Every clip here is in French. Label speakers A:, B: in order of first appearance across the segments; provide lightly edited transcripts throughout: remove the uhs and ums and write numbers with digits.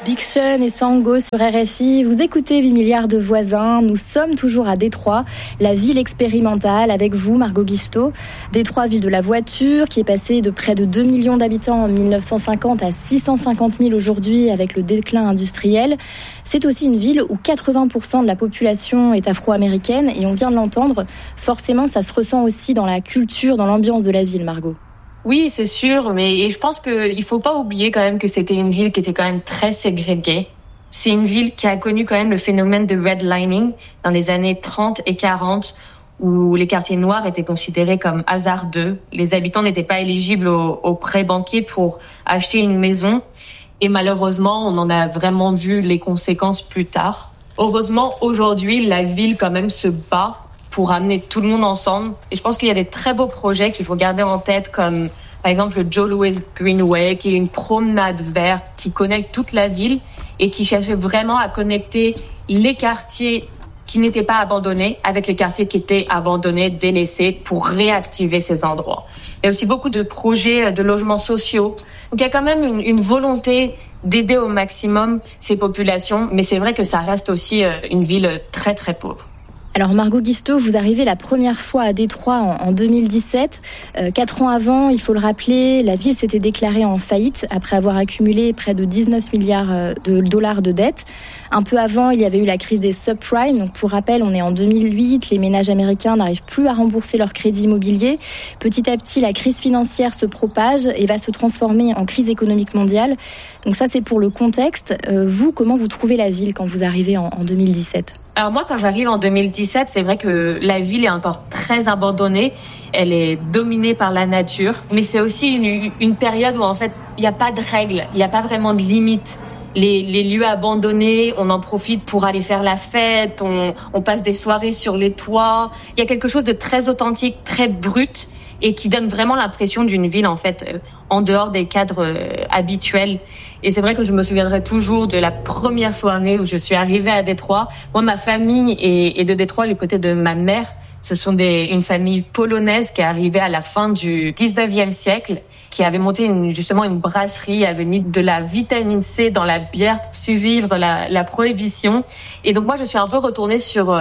A: Big Sean et Sango sur RFI. Vous écoutez 8 milliards de voisins. Nous sommes toujours à Détroit, la ville expérimentale, avec vous, Margot Guisteau. Détroit, ville de la voiture, qui est passée de près de 2 millions d'habitants en 1950 à 650 000 aujourd'hui avec le déclin industriel. C'est aussi une ville où 80% de la population est afro-américaine et on vient de l'entendre. Forcément, ça se ressent aussi dans la culture, dans l'ambiance de la ville, Margot.
B: Oui, c'est sûr, mais je pense qu'il faut pas oublier quand même que c'était une ville qui était quand même très ségrégée. C'est une ville qui a connu quand même le phénomène de redlining dans les années 30 et 40, où les quartiers noirs étaient considérés comme hasardeux. Les habitants n'étaient pas éligibles aux prêts banquiers pour acheter une maison. Et malheureusement, on en a vraiment vu les conséquences plus tard. Heureusement, aujourd'hui, la ville quand même se bat pour amener tout le monde ensemble. Et je pense qu'il y a des très beaux projets qu'il faut garder en tête, comme par exemple le Joe Louis Greenway, qui est une promenade verte qui connecte toute la ville et qui cherchait vraiment à connecter les quartiers qui n'étaient pas abandonnés avec les quartiers qui étaient abandonnés, délaissés, pour réactiver ces endroits. Il y a aussi beaucoup de projets de logements sociaux. Donc il y a quand même une volonté d'aider au maximum ces populations, mais c'est vrai que ça reste aussi une ville très très pauvre.
A: Alors Margot Guisteau, vous arrivez la première fois à Détroit en 2017. 4 ans avant, il faut le rappeler, la ville s'était déclarée en faillite après avoir accumulé près de 19 milliards de dollars de dettes. Un peu avant, il y avait eu la crise des subprimes. Donc pour rappel, on est en 2008, les ménages américains n'arrivent plus à rembourser leur crédit immobilier. Petit à petit, la crise financière se propage et va se transformer en crise économique mondiale. Donc ça, c'est pour le contexte. Vous, comment vous trouvez la ville quand vous arrivez en 2017 ?
B: Alors moi, quand j'arrive en 2017, c'est vrai que la ville est encore très abandonnée. Elle est dominée par la nature. Mais c'est aussi une période où, en fait, il n'y a pas de règles, il n'y a pas vraiment de limites. Les lieux abandonnés, on en profite pour aller faire la fête, on passe des soirées sur les toits. Il y a quelque chose de très authentique, très brut et qui donne vraiment l'impression d'une ville, en fait, en dehors des cadres habituels. Et c'est vrai que je me souviendrai toujours de la première soirée où je suis arrivée à Détroit. Moi, ma famille est de Détroit, du côté de ma mère. Ce sont une famille polonaise qui est arrivée à la fin du 19e siècle, qui avait monté justement une brasserie, avait mis de la vitamine C dans la bière pour survivre la prohibition. Et donc moi, je suis un peu retournée sur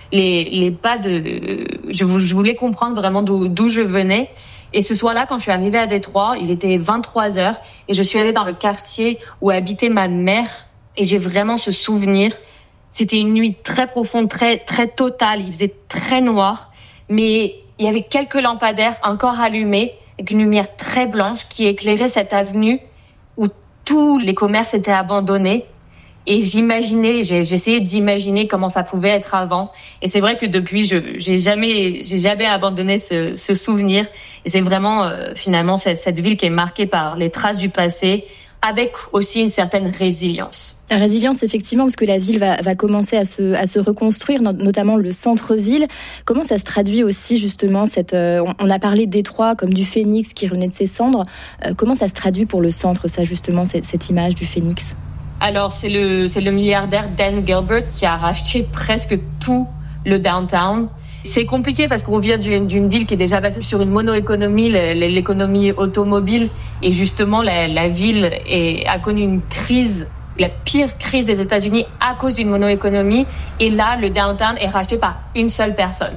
B: les pas de... Je voulais comprendre vraiment d'où je venais. Et ce soir-là, quand je suis arrivée à Détroit, il était 23h et je suis allée dans le quartier où habitait ma mère et j'ai vraiment ce souvenir. C'était une nuit très profonde, très, très totale. Il faisait très noir, mais il y avait quelques lampadaires encore allumés avec une lumière très blanche qui éclairait cette avenue où tous les commerces étaient abandonnés. Et j'essayais d'imaginer comment ça pouvait être avant. Et c'est vrai que depuis, j'ai jamais abandonné ce souvenir. Et c'est vraiment, finalement, cette ville qui est marquée par les traces du passé, avec aussi une certaine résilience.
A: La résilience, effectivement, parce que la ville va commencer à se reconstruire, notamment le centre-ville. Comment ça se traduit aussi, justement, on a parlé de Détroit comme du phénix qui renaît de ses cendres. Comment ça se traduit pour le centre, ça, justement, cette image du phénix ?
B: Alors, c'est le milliardaire Dan Gilbert qui a racheté presque tout le downtown. C'est compliqué parce qu'on vient d'une ville qui est déjà basée sur une monoéconomie, l'économie automobile. Et justement, la ville a connu une crise, la pire crise des États-Unis à cause d'une monoéconomie. Et là, le downtown est racheté par une seule personne.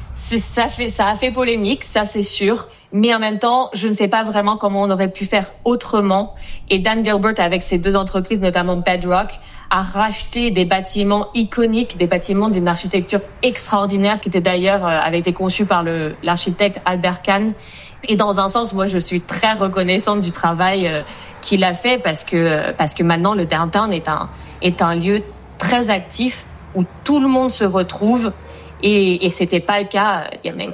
B: Ça a fait polémique, ça c'est sûr. Mais en même temps, je ne sais pas vraiment comment on aurait pu faire autrement. Et Dan Gilbert, avec ses 2 entreprises, notamment Bedrock, a racheté des bâtiments iconiques, des bâtiments d'une architecture extraordinaire qui avait été conçus par l'architecte Albert Kahn. Et dans un sens, moi, je suis très reconnaissante du travail qu'il a fait parce que maintenant, le downtown est un lieu très actif où tout le monde se retrouve. Et c'était pas le cas il y a même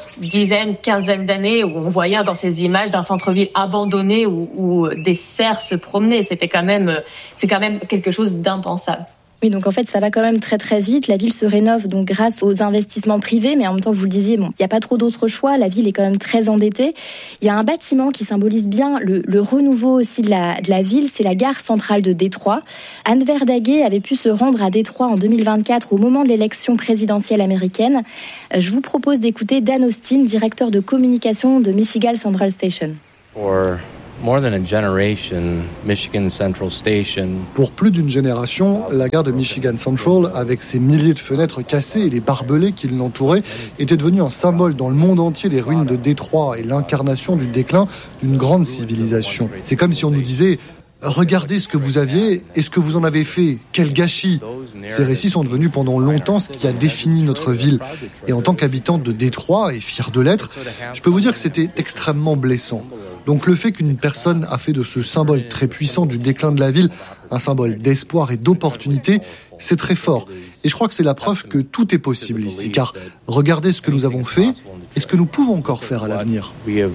B: quinzaine d'années où on voyait dans ces images d'un centre-ville abandonné où des cerfs se promenaient. C'est quand même quelque chose d'impensable.
A: Oui, donc en fait, ça va quand même très très vite. La ville se rénove donc grâce aux investissements privés, mais en même temps, vous le disiez, il n'y a pas trop d'autres choix. La ville est quand même très endettée. Il y a un bâtiment qui symbolise bien le renouveau aussi de la ville, c'est la gare centrale de Détroit. Anne Verdaguer avait pu se rendre à Détroit en 2024 au moment de l'élection présidentielle américaine. Je vous propose d'écouter Dan Austin, directeur de communication de Michigan Central Station.
C: Pour plus d'une génération, la gare de Michigan Central, avec ses milliers de fenêtres cassées et les barbelés qui l'entouraient, était devenue un symbole dans le monde entier des ruines de Détroit et l'incarnation du déclin d'une grande civilisation. C'est comme si on nous disait « Regardez ce que vous aviez et ce que vous en avez fait, quel gâchis !» Ces récits sont devenus pendant longtemps ce qui a défini notre ville. Et en tant qu'habitante de Détroit et fière de l'être, je peux vous dire que c'était extrêmement blessant. Donc le fait qu'une personne a fait de ce symbole très puissant du déclin de la ville un symbole d'espoir et d'opportunité, c'est très fort. Et je crois que c'est la preuve que tout est possible ici, car regardez ce que nous avons fait et ce que nous pouvons encore faire à l'avenir.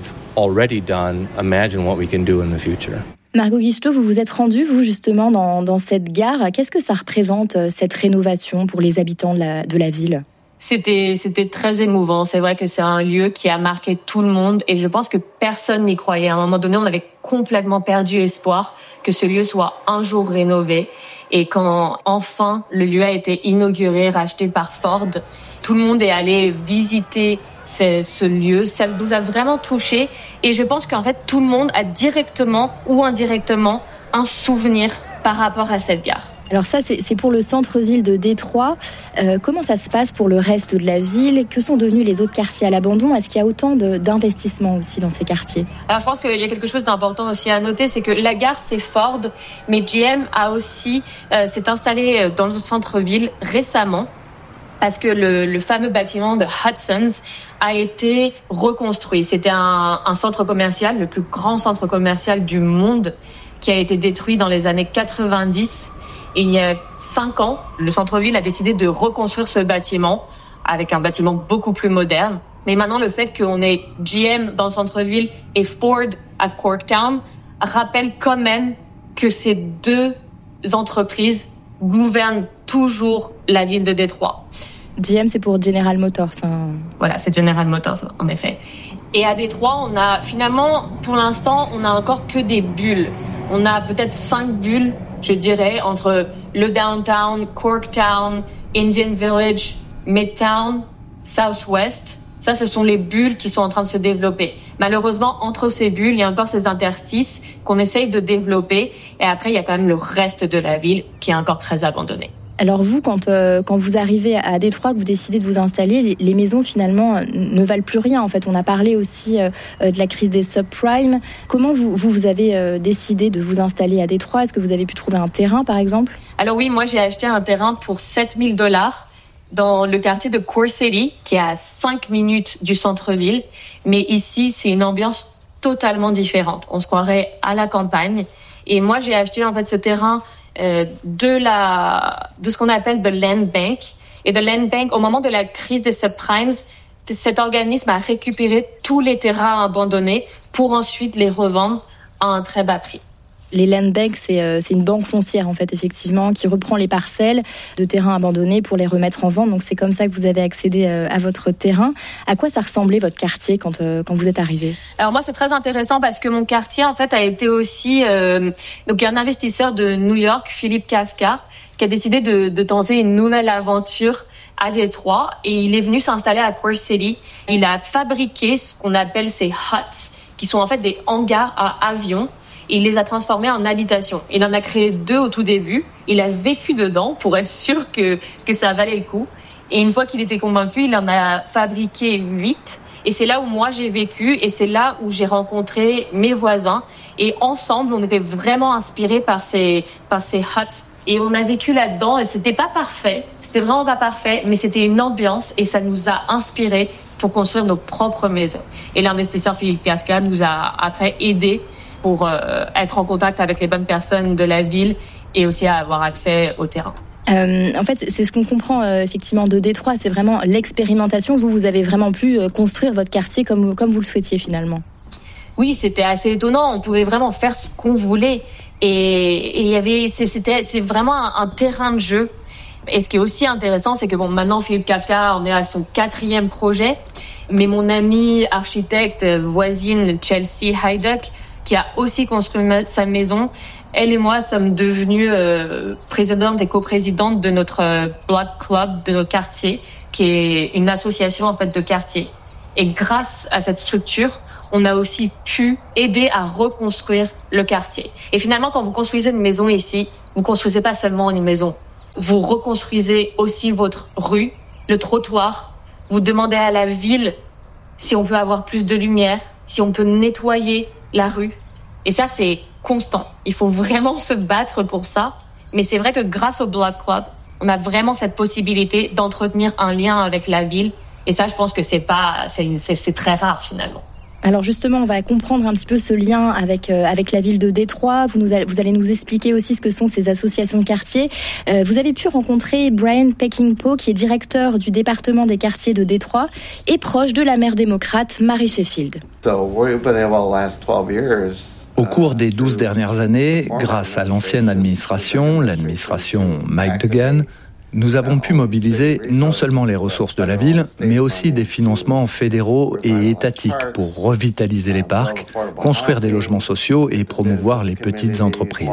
A: Margot Guichetot, vous vous êtes rendue, vous, justement, dans cette gare. Qu'est-ce que ça représente, cette rénovation pour les habitants de la ville ?
B: C'était très émouvant. C'est vrai que c'est un lieu qui a marqué tout le monde et je pense que personne n'y croyait. À un moment donné, on avait complètement perdu espoir que ce lieu soit un jour rénové. Et quand enfin le lieu a été inauguré, racheté par Ford, tout le monde est allé visiter ce lieu. Ça nous a vraiment touchés et je pense qu'en fait tout le monde a directement ou indirectement un souvenir par rapport à cette gare.
A: Alors ça, c'est pour le centre-ville de Détroit. Comment ça se passe pour le reste de la ville ? Que sont devenus les autres quartiers à l'abandon ? Est-ce qu'il y a autant d'investissements aussi dans ces quartiers ?
B: Alors je pense qu'il y a quelque chose d'important aussi à noter, c'est que la gare c'est Ford, mais GM a aussi s'est installé dans le centre-ville récemment parce que le fameux bâtiment de Hudson's a été reconstruit. C'était un centre commercial, le plus grand centre commercial du monde, qui a été détruit dans les années 90. Et il y a 5 ans, le centre-ville a décidé de reconstruire ce bâtiment avec un bâtiment beaucoup plus moderne. Mais maintenant, le fait qu'on ait GM dans le centre-ville et Ford à Corktown rappelle quand même que ces deux entreprises gouvernent toujours la ville de Détroit.
A: GM, c'est pour General Motors.
B: Voilà, c'est General Motors, en effet. Et à Détroit, on a finalement, pour l'instant, on a encore que des bulles. On a peut-être 5 bulles, je dirais, entre le downtown, Corktown, Indian Village, Midtown, Southwest. Ça, ce sont les bulles qui sont en train de se développer. Malheureusement, entre ces bulles, il y a encore ces interstices qu'on essaye de développer. Et après, il y a quand même le reste de la ville qui est encore très abandonné.
A: Alors vous, quand vous arrivez à Détroit, que vous décidez de vous installer, les maisons finalement ne valent plus rien. En fait, on a parlé aussi de la crise des subprimes. Comment vous avez décidé de vous installer à Détroit ? Est-ce que vous avez pu trouver un terrain, par exemple ?
B: Alors oui, moi j'ai acheté un terrain pour $7,000 dans le quartier de Core City, qui est à 5 minutes du centre-ville. Mais ici, c'est une ambiance totalement différente. On se croirait à la campagne. Et moi, j'ai acheté en fait ce terrain de ce qu'on appelle the Land Bank. Et the Land Bank, au moment de la crise des subprimes, cet organisme a récupéré tous les terrains abandonnés pour ensuite les revendre à un très bas prix.
A: Les Land Bank, c'est une banque foncière, en fait, effectivement, qui reprend les parcelles de terrains abandonnés pour les remettre en vente. Donc, c'est comme ça que vous avez accédé à votre terrain. À quoi ça ressemblait, votre quartier, quand vous êtes arrivé ?
B: Alors, moi, c'est très intéressant parce que mon quartier, en fait, a été aussi... donc, il y a un investisseur de New York, Philippe Kafka, qui a décidé de tenter une nouvelle aventure à Détroit. Et il est venu s'installer à Core City. Il a fabriqué ce qu'on appelle ces huts, qui sont en fait des hangars à avions. Et il les a transformés en habitations. Il en a créé 2 au tout début. Il a vécu dedans pour être sûr que ça valait le coup. Et une fois qu'il était convaincu, il en a fabriqué 8. Et c'est là où moi j'ai vécu et c'est là où j'ai rencontré mes voisins. Et ensemble, on était vraiment inspirés par ces huts. Et on a vécu là-dedans et c'était pas parfait. C'était vraiment pas parfait, mais c'était une ambiance et ça nous a inspirés pour construire nos propres maisons. Et l'investisseur Philippe Kafka nous a après aidés pour être en contact avec les bonnes personnes de la ville et aussi à avoir accès au terrain.
A: En fait, c'est ce qu'on comprend effectivement de Détroit, c'est vraiment l'expérimentation. Vous avez vraiment pu construire votre quartier comme vous le souhaitiez finalement.
B: Oui, c'était assez étonnant. On pouvait vraiment faire ce qu'on voulait et il y avait, c'est vraiment un terrain de jeu. Et ce qui est aussi intéressant, c'est que maintenant Philippe Kafka, on est à son 4e projet, mais mon amie architecte voisine Chelsea Haydock, qui a aussi construit sa maison. Elle et moi sommes devenues présidentes et coprésidentes de notre Block Club de notre quartier, qui est une association en fait de quartier. Et grâce à cette structure, on a aussi pu aider à reconstruire le quartier. Et finalement, quand vous construisez une maison ici, vous construisez pas seulement une maison. Vous reconstruisez aussi votre rue, le trottoir. Vous demandez à la ville si on peut avoir plus de lumière, si on peut nettoyer la rue. Et ça, c'est constant. Il faut vraiment se battre pour ça. Mais c'est vrai que grâce au Block Club, on a vraiment cette possibilité d'entretenir un lien avec la ville. Et ça, je pense que c'est très rare finalement.
A: Alors justement, on va comprendre un petit peu ce lien avec la ville de Détroit. Vous allez nous expliquer aussi ce que sont ces associations de quartier. Vous avez pu rencontrer Brian Peckinpah, qui est directeur du département des quartiers de Détroit et proche de la maire démocrate Mary Sheffield.
D: Au cours des 12 dernières années, grâce à l'ancienne administration, l'administration Mike Duggan, nous avons pu mobiliser non seulement les ressources de la ville, mais aussi des financements fédéraux et étatiques pour revitaliser les parcs, construire des logements sociaux et promouvoir les petites entreprises.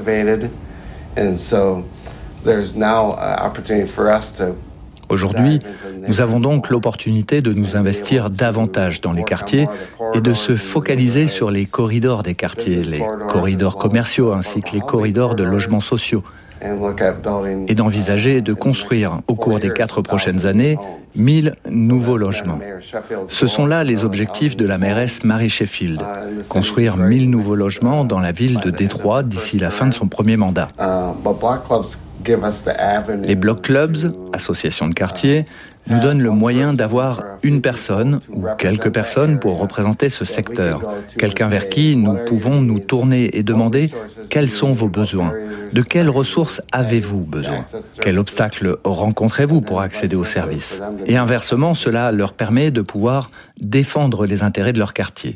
D: Aujourd'hui, nous avons donc l'opportunité de nous investir davantage dans les quartiers et de se focaliser sur les corridors des quartiers, les corridors commerciaux ainsi que les corridors de logements sociaux, et d'envisager de construire au cours des 4 prochaines années 1000 nouveaux logements. Ce sont là les objectifs de la mairesse Mary Sheffield, construire 1000 nouveaux logements dans la ville de Détroit d'ici la fin de son premier mandat. Les Block Clubs, associations de quartier, nous donnent le moyen d'avoir une personne ou quelques personnes pour représenter ce secteur. Quelqu'un vers qui nous pouvons nous tourner et demander quels sont vos besoins, de quelles ressources avez-vous besoin, quels obstacles rencontrez-vous pour accéder aux services. Et inversement, cela leur permet de pouvoir défendre les intérêts de leur quartier.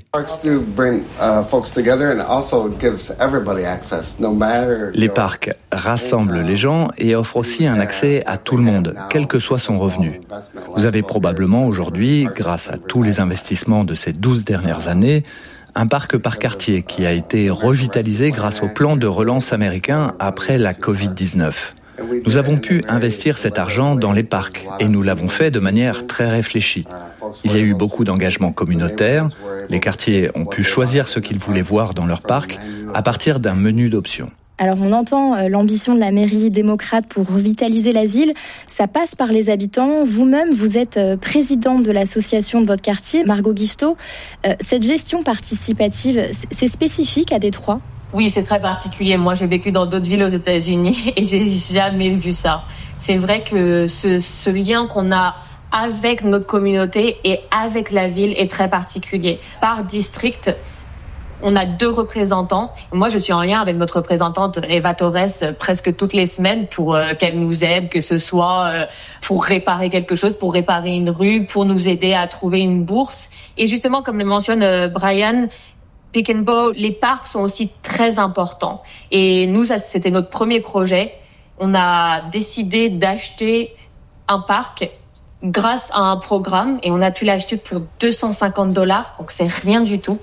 D: Les parcs rassemblent les gens et offrent aussi un accès à tout le monde, quel que soit son revenu. Vous avez probablement aujourd'hui, grâce à tous les investissements de ces 12 dernières années, un parc par quartier qui a été revitalisé grâce au plan de relance américain après la Covid-19. Nous avons pu investir cet argent dans les parcs et nous l'avons fait de manière très réfléchie. Il y a eu beaucoup d'engagements communautaires. Les quartiers ont pu choisir ce qu'ils voulaient voir dans leur parc à partir d'un menu d'options.
A: Alors on entend l'ambition de la mairie démocrate pour revitaliser la ville. Ça passe par les habitants. Vous-même, vous êtes présidente de l'association de votre quartier, Margot Guichetot. Cette gestion participative, c'est spécifique à Détroit ?
B: Oui, c'est très particulier. Moi, j'ai vécu dans d'autres villes aux États-Unis et j'ai jamais vu ça. C'est vrai que ce lien qu'on a avec notre communauté et avec la ville est très particulier. Par district, on a 2 représentants. Moi, je suis en lien avec notre représentante Eva Torres presque toutes les semaines pour qu'elle nous aide, que ce soit pour réparer quelque chose, pour réparer une rue, pour nous aider à trouver une bourse. Et justement, comme le mentionne Brian Peckinpah, les parcs sont aussi très importants. Et nous, ça, c'était notre premier projet. On a décidé d'acheter un parc grâce à un programme et on a pu l'acheter pour $250. Donc, c'est rien du tout.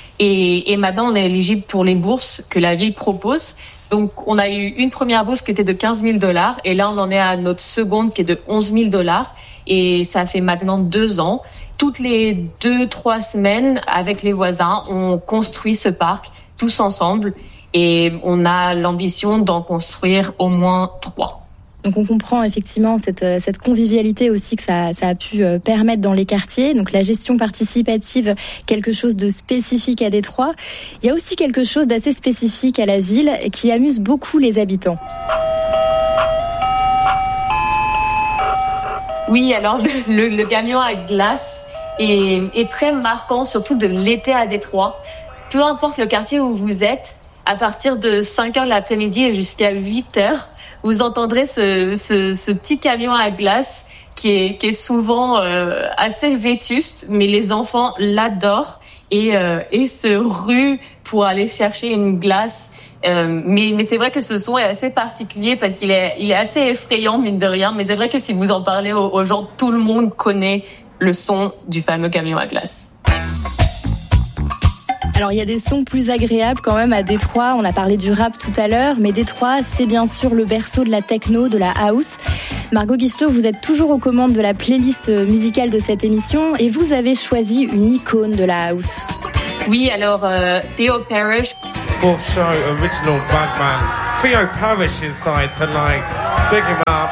B: Et maintenant, on est éligible pour les bourses que la ville propose. Donc, on a eu une première bourse qui était de $15,000 et là, on en est à notre seconde qui est de $11,000 et ça fait maintenant 2 ans. Toutes les 2-3 semaines, avec les voisins, on construit ce parc tous ensemble et on a l'ambition d'en construire au moins 3.
A: Donc on comprend effectivement cette convivialité aussi que ça a pu permettre dans les quartiers. Donc la gestion participative, quelque chose de spécifique à Détroit. Il y a aussi quelque chose d'assez spécifique à la ville qui amuse beaucoup les habitants.
B: Oui, alors le camion à glace est très marquant, surtout de l'été à Détroit. Peu importe le quartier où vous êtes, à partir de 5h de l'après-midi et jusqu'à 8h, vous entendrez ce petit camion à glace qui est souvent assez vétuste, mais les enfants l'adorent et se ruent pour aller chercher une glace. Mais c'est vrai que ce son est assez particulier parce qu'il est assez effrayant, mine de rien. Mais c'est vrai que si vous en parlez aux gens, tout le monde connaît le son du fameux camion à glace.
A: Alors il y a des sons plus agréables quand même à Détroit, on a parlé du rap tout à l'heure, mais Détroit c'est bien sûr le berceau de la techno, de la house. Margot Guichetot, vous êtes toujours aux commandes de la playlist musicale de cette émission et vous avez choisi une icône de la house.
B: Oui, alors Theo Parrish.
E: Fourth show, original Bagman. Theo Parrish inside tonight. Big him up.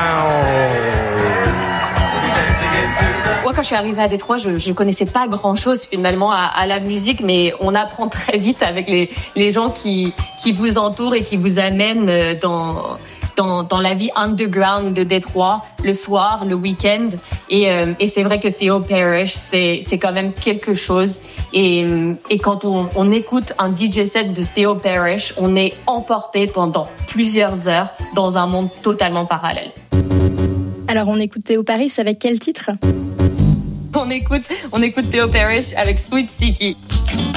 B: Moi, quand je suis arrivée à Détroit, je connaissais pas grand-chose finalement à la musique, mais on apprend très vite avec les gens qui vous entourent et qui vous amènent dans la vie underground de Détroit, le soir, le week-end. Et c'est vrai que Theo Parrish, c'est quand même quelque chose. Et quand on écoute un DJ set de Theo Parrish, on est emporté pendant plusieurs heures dans un monde totalement parallèle.
A: Alors on écoute Theo Parrish avec quel titre ?
B: On écoute Theo Parrish avec Sweet Sticky.